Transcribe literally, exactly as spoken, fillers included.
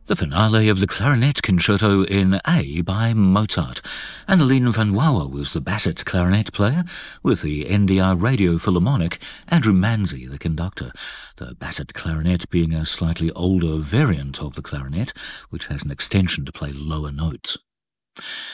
The finale of the Clarinet Concerto in A by Mozart. Anneleen van Wouwer was the Bassett clarinet player, with the N D R Radio Philharmonic, Andrew Manzi the conductor. The Bassett clarinet being a slightly older variant of the clarinet, which has an extension to play lower notes.